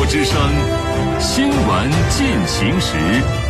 之声新闻进行时。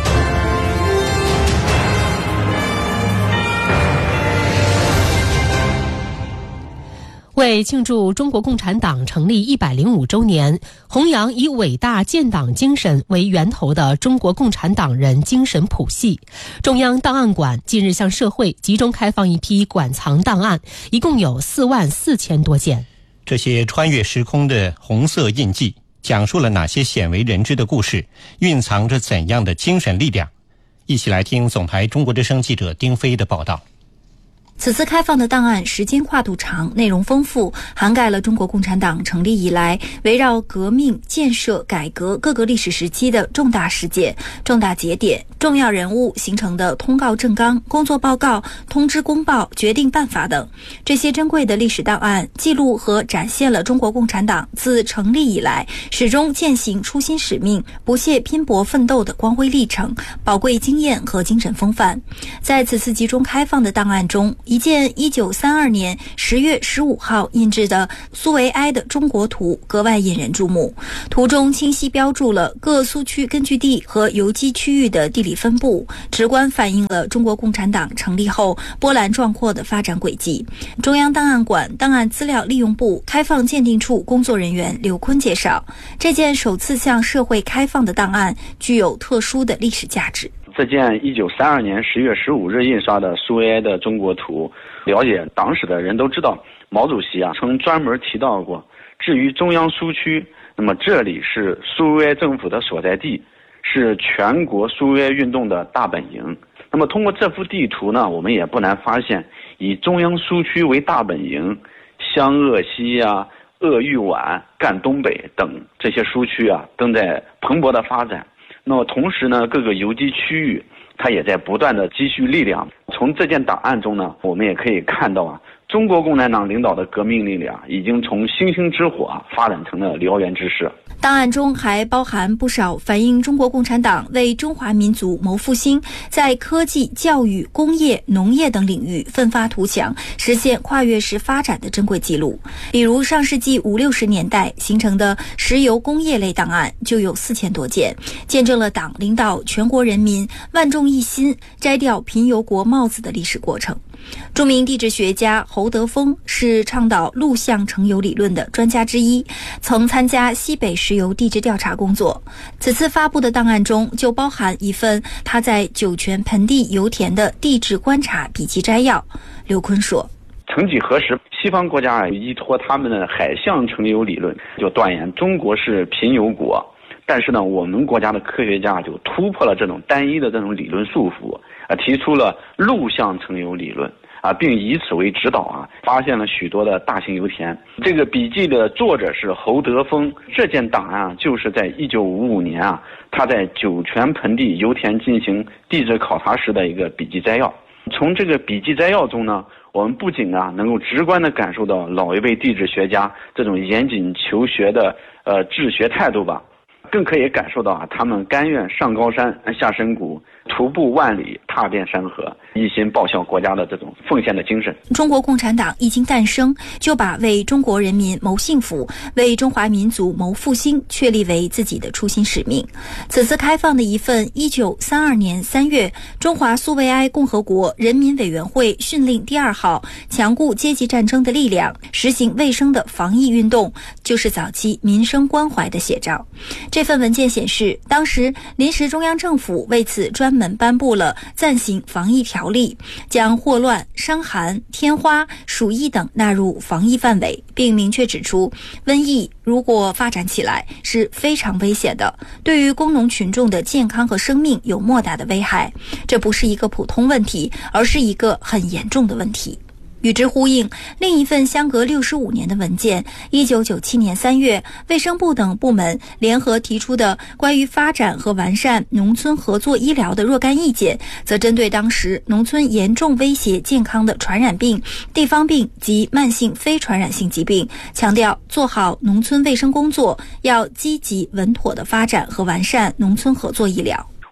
为庆祝中国共产党成立105周年，弘扬以伟大建党精神为源头的中国共产党人精神谱系，中央档案馆近日向社会集中开放一批馆藏档案，一共有44000多件。 这些穿越时空的红色印记讲述了哪些鲜为人知的故事，蕴藏着怎样的精神力量？一起来听总台中国之声记者丁飞的报道。 此次开放的档案时间跨度长，内容丰富，涵盖了中国共产党成立以来围绕革命、建设、改革各个历史时期的重大事件、重大节点、重要人物形成的通告政纲、工作报告、通知公报、决定办法等。这些珍贵的历史档案记录和展现了中国共产党自成立以来始终践行初心使命、不懈拼搏奋斗的光辉历程、宝贵经验和精神风范。在此次集中开放的档案中，一件1932年10月15号印制的苏维埃的中国图格外引人注目。图中清晰标注了各苏区根据地和游击区域的地理分布，直观反映了中国共产党成立后波澜壮阔的发展轨迹。中央档案馆档案资料利用部开放鉴定处工作人员刘坤介绍，这件首次向社会开放的档案具有特殊的历史价值。 这件1932年10月15日印刷的苏维埃的中国图，了解党史的人都知道，毛主席曾专门提到过，至于中央苏区，那么这里是苏维埃政府的所在地，是全国苏维埃运动的大本营。那么通过这幅地图呢，我们也不难发现，以中央苏区为大本营，湘鄂西鄂豫皖、赣东北等这些苏区正在蓬勃的发展。那么同时呢，各个游击区域它也在不断的积蓄力量。从这件档案中呢，我们也可以看到中国共产党领导的革命力量已经从星星之火发展成了燎原之势。 档案中还包含不少反映中国共产党为中华民族谋复兴，在科技、教育、工业、农业等领域奋发图强，实现跨越式发展的珍贵记录。比如上世纪50、60年代形成的石油工业类档案就有4000多件，见证了党领导全国人民万众一心摘掉贫油国帽子的历史过程。著名地质学家侯德峰是倡导陆相成油理论的专家之一，曾参加西北石油地质调查工作。此次发布的档案中就包含一份他在酒泉盆地油田的地质观察笔记摘要。刘坤说， 曾几何时，西方国家依托他们的海相成油理论，就断言中国是贫油国。但是呢，我们国家的科学家就突破了这种单一的这种理论束缚，提出了陆相成油理论并以此为指导发现了许多的大型油田。这个笔记的作者是侯德峰，这件档案就是在1955年他在酒泉盆地油田进行地质考察时的一个笔记摘要。从这个笔记摘要中呢，我们不仅能够直观地感受到老一辈地质学家这种严谨求学的治学态度吧，更可以感受到他们甘愿上高山下深谷，徒步万里踏遍山河，一心报效国家的这种奉献的精神。 中国共产党一经诞生，就把为中国人民谋幸福、为中华民族谋复兴确立为自己的初心使命。此次开放的一份1932年3月中华苏维埃共和国人民委员会训令第2号强固阶级战争的力量，实行卫生的防疫运动，就是早期民生关怀的写照。这份文件显示，当时临时中央政府为此专门颁布了暂行防疫条例，将霍乱、伤寒、天花、鼠疫等纳入防疫范围，并明确指出，瘟疫如果发展起来是非常危险的，对于工农群众的健康和生命有莫大的危害。这不是一个普通问题，而是一个很严重的问题。与之呼应，另一份相隔65年的文件，1997年3月，卫生部等部门联合提出的关于发展和完善农村合作医疗的若干意见，则针对当时农村严重威胁健康的传染病、地方病及慢性非传染性疾病，强调做好农村卫生工作，要积极稳妥地发展和完善农村合作医疗。 我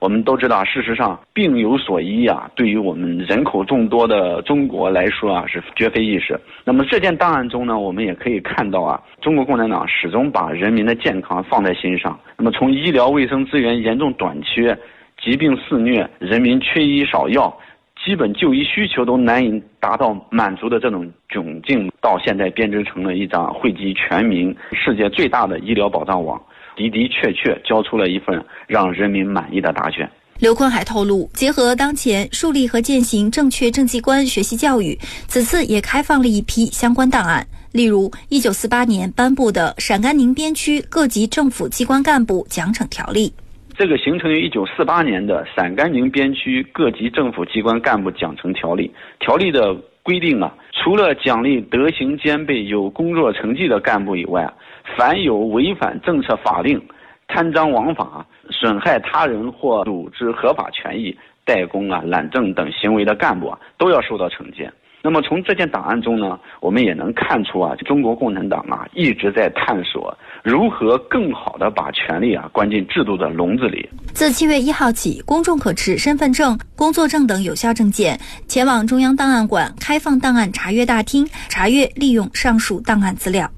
我们都知道，事实上病有所医啊，对于我们人口众多的中国来说啊，是绝非易事。那么这件档案中呢，我们也可以看到啊，中国共产党始终把人民的健康放在心上。那么从医疗卫生资源严重短缺、疾病肆虐、人民缺医少药、基本就医需求都难以达到满足的这种窘境，到现在编织成了一张惠及全民、世界最大的医疗保障网，的的确确交出了一份让人民满意的答卷。 刘坤还透露，结合当前树立和践行正确政绩观学习教育，此次也开放了一批相关档案，例如1948年颁布的《陕甘宁边区各级政府机关干部奖惩条例》。 这个形成于1948年的陕甘宁边区各级政府机关干部奖惩条例，条例的规定啊，除了奖励德行兼备、有工作成绩的干部以外，凡有违反政策法令、贪赃枉法、损害他人或组织合法权益、怠工啊、懒政等行为的干部啊，都要受到惩戒。那么从这件档案中呢，我们也能看出啊，中国共产党啊一直在探索如何更好地把权力啊关进制度的笼子里。 自7月1号起，公众可持身份证、工作证等有效证件前往中央档案馆开放档案查阅大厅查阅利用上述档案资料。